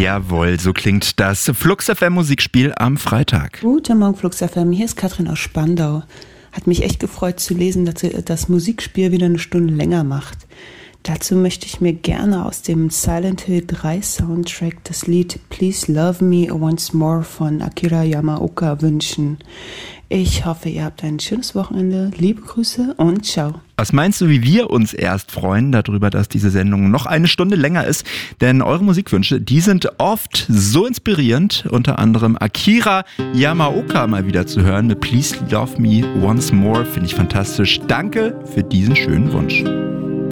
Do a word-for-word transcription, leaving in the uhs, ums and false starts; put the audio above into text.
Jawohl, so klingt das Flux F M Musikspiel am Freitag. Guten Morgen, Flux F M. Hier ist Katrin aus Spandau. Hat mich echt gefreut zu lesen, dass ihr das Musikspiel wieder eine Stunde länger macht. Dazu möchte ich mir gerne aus dem Silent Hill drei Soundtrack das Lied Please Love Me Once More von Akira Yamaoka wünschen. Ich hoffe, ihr habt ein schönes Wochenende. Liebe Grüße und ciao. Was meinst du, wie wir uns erst freuen darüber, dass diese Sendung noch eine Stunde länger ist? Denn eure Musikwünsche, die sind oft so inspirierend. Unter anderem Akira Yamaoka mal wieder zu hören mit Please Love Me Once More. Finde ich fantastisch. Danke für diesen schönen Wunsch.